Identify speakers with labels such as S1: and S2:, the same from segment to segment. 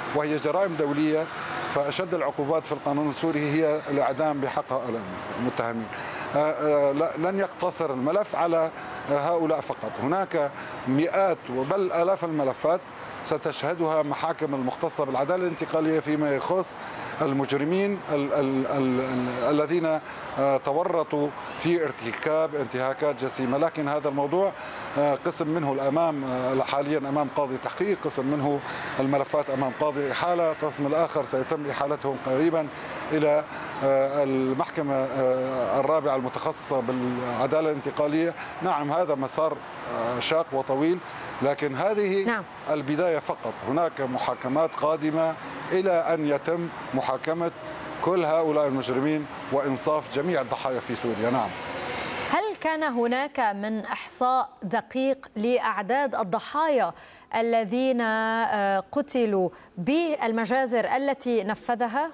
S1: وهي جرائم دولية، فأشد العقوبات في القانون السوري هي الإعدام بحق المتهمين. لن يقتصر الملف على هؤلاء فقط، هناك مئات وبل آلاف الملفات ستشهدها محاكم المختصة بالعدالة الانتقالية فيما يخص المجرمين الذين تورطوا في ارتكاب انتهاكات جسيمة. لكن هذا الموضوع قسم منه الأمام حاليا أمام قاضي تحقيق، قسم منه الملفات أمام قاضي الإحالة، قسم الآخر سيتم إحالتهم قريبا إلى المحكمة الرابعة المتخصصة بالعدالة الانتقالية. نعم، هذا مسار شاق وطويل، لكن هذه البداية فقط. هناك محاكمات قادمة إلى أن يتم محاكمة كل هؤلاء المجرمين وإنصاف جميع الضحايا في سوريا. نعم.
S2: هل كان هناك من إحصاء دقيق لأعداد الضحايا الذين قتلوا بالمجازر التي نفذها؟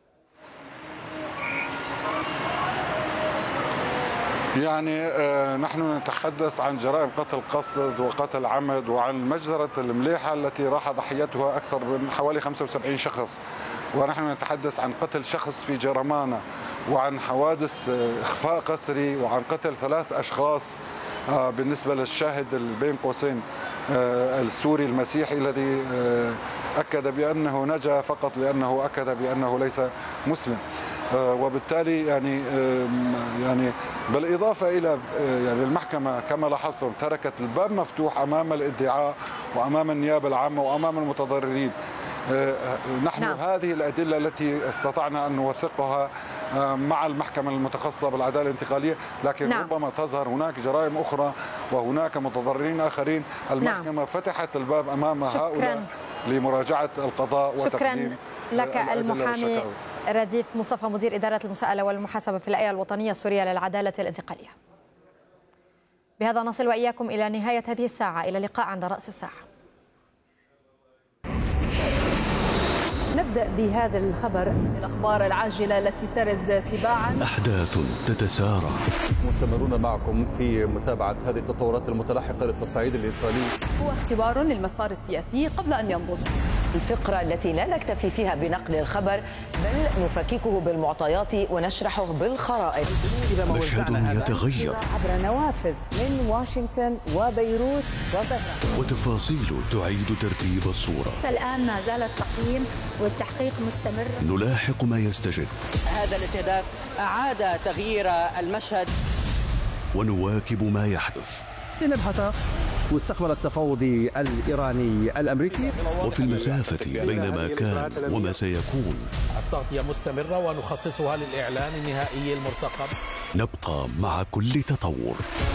S1: يعني نحن نتحدث عن جرائم قتل قصد وقتل عمد، وعن مجزرة المليحة التي راح ضحيتها أكثر من حوالي 75 شخص، ونحن نتحدث عن قتل شخص في جرمانة، وعن حوادث إخفاء قسري، وعن قتل 3 أشخاص بالنسبة للشاهد بين قوسين السوري المسيحي الذي أكد بأنه نجا فقط لأنه أكد بأنه ليس مسلم. وبالتالي يعني بالإضافة إلى يعني المحكمة كما لاحظتم تركت الباب مفتوح أمام الادعاء وأمام النيابة العامة وأمام المتضررين. نحن هذه الأدلة التي استطعنا أن نوثقها مع المحكمة المتخصصة بالعدالة الانتقالية، لكن ربما تظهر هناك جرائم أخرى وهناك متضررين آخرين. المحكمة فتحت الباب أمام هؤلاء لمراجعة القضاء وتقديم
S2: لك المحامي رديف مصطفى، مدير إدارة المساءلة والمحاسبة في الهيئة الوطنية السورية للعدالة الانتقالية. بهذا نصل وإياكم إلى نهاية هذه الساعة، إلى اللقاء عند رأس الساعة.
S3: نبدأ بهذا الخبر، الأخبار العاجلة التي ترد تباعا.
S4: أحداث تتسارع.
S5: مستمرون معكم في متابعة هذه التطورات المتلاحقة للتصعيد الإسرائيلي.
S3: هو اختبار للمسار السياسي قبل أن ينضج.
S6: الفقرة التي لا نكتفي فيها بنقل الخبر، بل نفككه بالمعطيات ونشرحه بالخرائط.
S4: مشهد يتغير
S3: عبر نوافذ من واشنطن وبيروت وطهران،
S4: وتفاصيل تعيد ترتيب الصورة.
S7: الآن ما زال التقييم والتحقيق مستمر.
S4: نلاحق ما يستجد.
S8: هذا الاستهداف أعاد تغيير المشهد،
S4: ونواكب ما يحدث.
S9: لنبحث مستقبل التفاوض الإيراني الأمريكي،
S4: وفي المسافة بين ما كان وما سيكون.
S10: التغطية مستمرة ونخصصها للإعلان النهائي المرتقب.
S4: نبقى مع كل تطور.